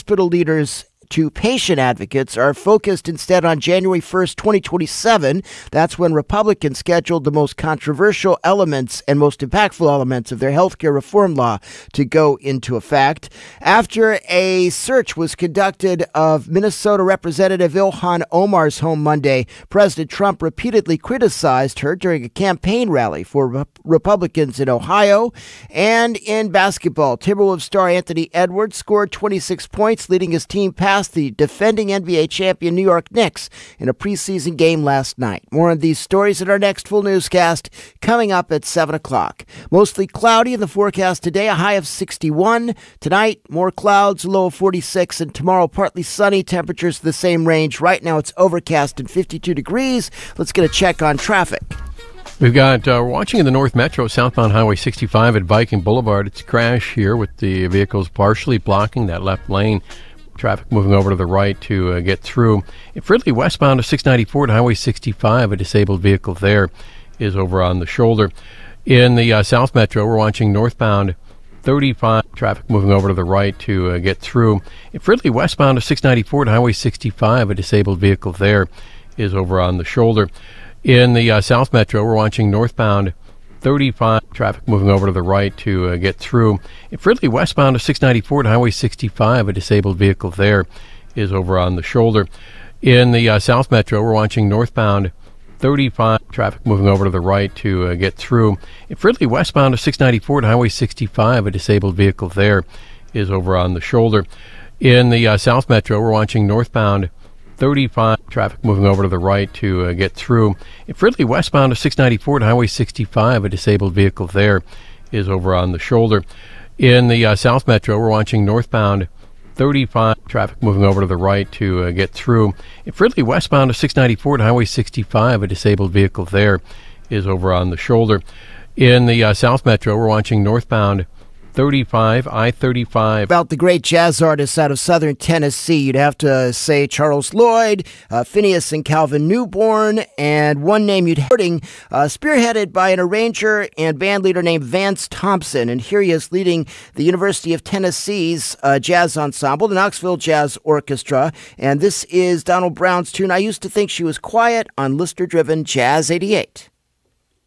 hospital leaders to patient advocates are focused instead on January 1st, 2027. That's when Republicans scheduled the most controversial elements and most impactful elements of their health care reform law to go into effect. After a search was conducted of Minnesota Representative Ilhan Omar's home Monday, President Trump repeatedly criticized her during a campaign rally for Republicans in Ohio. And in basketball, Timberwolves star Anthony Edwards scored 26 points, leading his team past the defending NBA champion New York Knicks in a preseason game last night. More on these stories in our next full newscast coming up at 7 o'clock. Mostly cloudy in the forecast today, a high of 61. Tonight, more clouds, a low of 46. And tomorrow, partly sunny, temperatures the same range. Right now, it's overcast and 52 degrees. Let's get a check on traffic. We've got, we're watching in the North Metro, southbound Highway 65 at Viking Boulevard. It's a crash here with the vehicles partially blocking that left lane. Traffic moving over to the right to get through. In Fridley, westbound to 694 at Highway 65, a disabled vehicle there is over on the shoulder. In the South Metro, we're watching northbound 35. Traffic moving over to the right to get through. In Fridley, westbound to 694 at Highway 65, a disabled vehicle there is over on the shoulder. In the South Metro, we're watching northbound 35. Traffic moving over to the right to get through. In Fridley, westbound to 694 at Highway 65, a disabled vehicle there is over on the shoulder. In the South Metro, we're watching northbound 35. Traffic moving over to the right to get through. In Fridley, westbound to 694 at Highway 65, a disabled vehicle there is over on the shoulder. In the South Metro, we're watching northbound 35. Traffic moving over to the right to get through. In Fridley, westbound to 694 at Highway 65, a disabled vehicle there is over on the shoulder. In the South Metro, we're watching northbound 35. Traffic moving over to the right to get through. In Fridley, westbound to 694 at Highway 65, a disabled vehicle there is over on the shoulder. In the South Metro, we're watching northbound 35, I-35. About the great jazz artists out of southern Tennessee, you'd have to say Charles Lloyd, Phineas and Calvin Newborn, and one name you'd heard, spearheaded by an arranger and band leader named Vance Thompson. And here he is leading the University of Tennessee's jazz ensemble, the Knoxville Jazz Orchestra. And this is Donald Brown's tune, "I Used to Think She Was Quiet," on listener-driven Jazz 88.